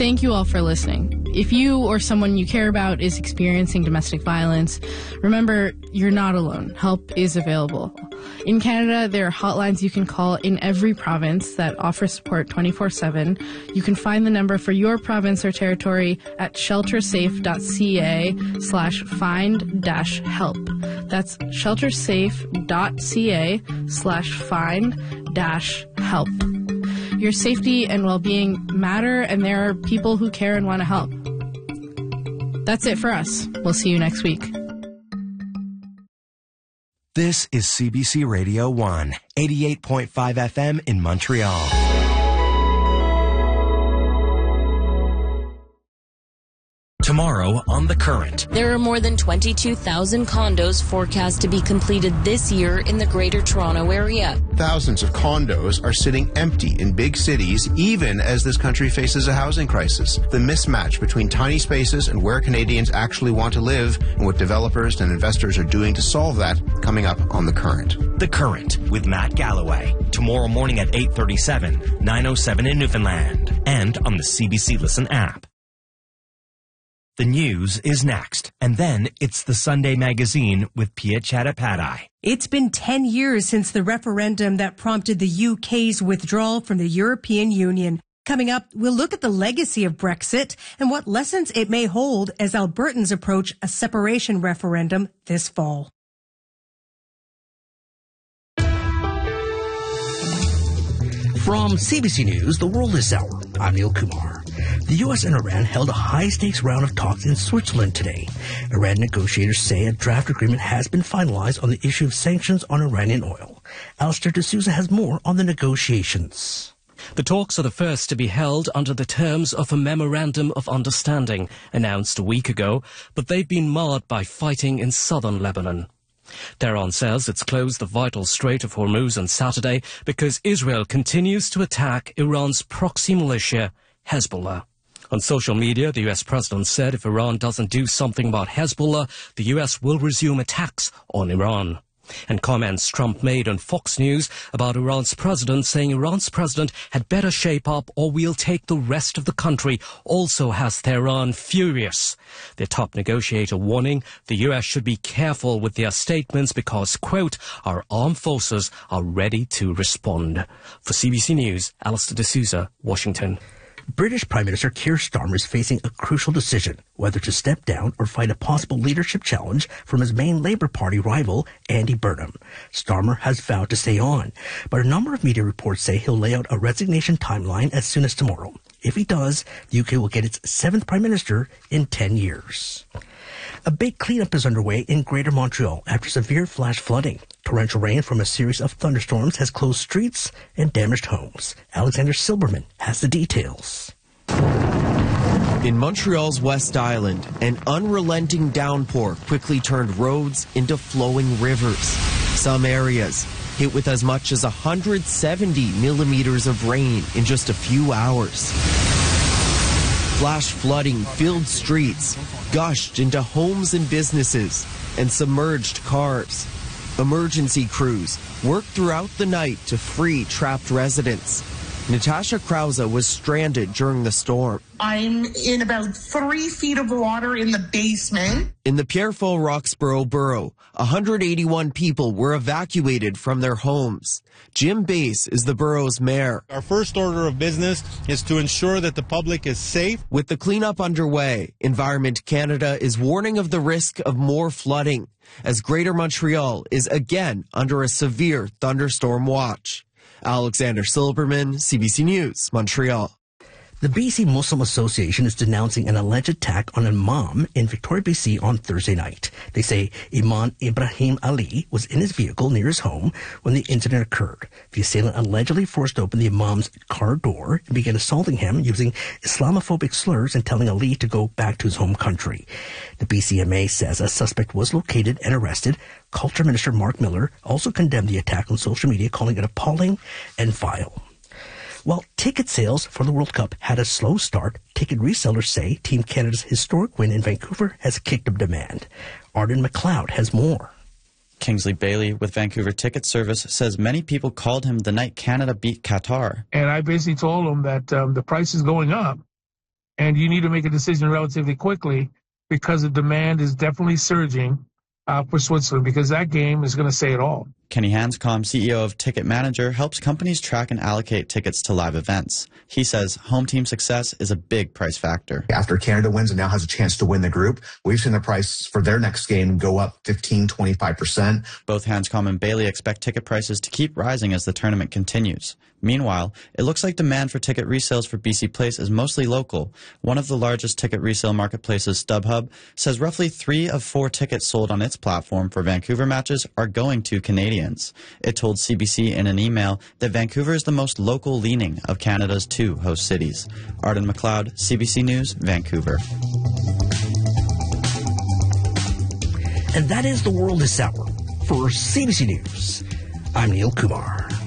thank you all for listening. If you or someone you care about is experiencing domestic violence, remember, you're not alone. Help is available. In Canada, there are hotlines you can call in every province that offer support 24/7. You can find the number for your province or territory at sheltersafe.ca/find-help. That's sheltersafe.ca/find-help. Your safety and well-being matter, and there are people who care and want to help. That's it for us. We'll see you next week. This is CBC Radio 1, 88.5 FM in Montreal. Tomorrow on The Current. There are more than 22,000 condos forecast to be completed this year in the Greater Toronto Area. Thousands of condos are sitting empty in big cities, even as this country faces a housing crisis. The mismatch between tiny spaces and where Canadians actually want to live, and what developers and investors are doing to solve that, coming up on The Current. The Current with Matt Galloway. Tomorrow morning at 8:37, 9:07 in Newfoundland, and on the CBC Listen app. The news is next, and then it's the Sunday Magazine with Pia Chattopadhyay. It's been 10 years since the referendum that prompted the UK's withdrawal from the European Union. Coming up, we'll look at the legacy of Brexit and what lessons it may hold as Albertans approach a separation referendum this fall. From CBC News, The World This Hour, I'm Neil Kumar. The U.S. and Iran held a high-stakes round of talks in Switzerland today. Iran negotiators say a draft agreement has been finalized on the issue of sanctions on Iranian oil. Alistair D'Souza has more on the negotiations. The talks are the first to be held under the terms of a Memorandum of Understanding announced a week ago, but they've been marred by fighting in southern Lebanon. Tehran says it's closed the vital Strait of Hormuz on Saturday because Israel continues to attack Iran's proxy militia, Hezbollah. On social media, the U.S. president said if Iran doesn't do something about Hezbollah, the U.S. will resume attacks on Iran. And comments Trump made on Fox News about Iran's president, saying Iran's president had better shape up or we'll take the rest of the country, also has Tehran furious. Their top negotiator warning the U.S. should be careful with their statements because, quote, our armed forces are ready to respond. For CBC News, Alistair D'Souza, Washington. British Prime Minister Keir Starmer is facing a crucial decision, whether to step down or fight a possible leadership challenge from his main Labour Party rival, Andy Burnham. Starmer has vowed to stay on, but a number of media reports say he'll lay out a resignation timeline as soon as tomorrow. If he does, the UK will get its 7th Prime Minister in 10 years. A big cleanup is underway in Greater Montreal after severe flash flooding. Torrential rain from a series of thunderstorms has closed streets and damaged homes. Alexander Silberman has the details. In Montreal's West Island, an unrelenting downpour quickly turned roads into flowing rivers. Some areas hit with as much as 170 millimeters of rain in just a few hours. Flash flooding filled streets, gushed into homes and businesses, and submerged cars. Emergency crews worked throughout the night to free trapped residents. Natasha Krause was stranded during the storm. I'm in about 3 feet of water in the basement. In the Pierrefonds-Roxborough borough, 181 people were evacuated from their homes. Jim Bass is the borough's mayor. Our first order of business is to ensure that the public is safe. With the cleanup underway, Environment Canada is warning of the risk of more flooding, as Greater Montreal is again under a severe thunderstorm watch. Alexander Silberman, CBC News, Montreal. The BC Muslim Association is denouncing an alleged attack on an imam in Victoria, BC on Thursday night. They say Imam Ibrahim Ali was in his vehicle near his home when the incident occurred. The assailant allegedly forced open the imam's car door and began assaulting him using Islamophobic slurs and telling Ali to go back to his home country. The BCMA says a suspect was located and arrested. Culture Minister Mark Miller also condemned the attack on social media, calling it appalling and vile. While ticket sales for the World Cup had a slow start, ticket resellers say Team Canada's historic win in Vancouver has kicked up demand. Arden McLeod has more. Kingsley Bailey with Vancouver Ticket Service says many people called him the night Canada beat Qatar. And I basically told him that the price is going up. and you need to make a decision relatively quickly because the demand is definitely surging for Switzerland, because that game is going to say it all. Kenny Hanscom, CEO of Ticket Manager, helps companies track and allocate tickets to live events. He says home team success is a big price factor. After Canada wins and now has a chance to win the group, we've seen the price for their next game go up 15-25%. Both Hanscom and Bailey expect ticket prices to keep rising as the tournament continues. Meanwhile, it looks like demand for ticket resales for BC Place is mostly local. One of the largest ticket resale marketplaces, StubHub, says roughly 3 of 4 tickets sold on its platform for Vancouver matches are going to Canadians. It told CBC in an email that Vancouver is the most local-leaning of Canada's 2 host cities. Arden McLeod, CBC News, Vancouver. And that is The World This Hour. For CBC News, I'm Neil Kumar.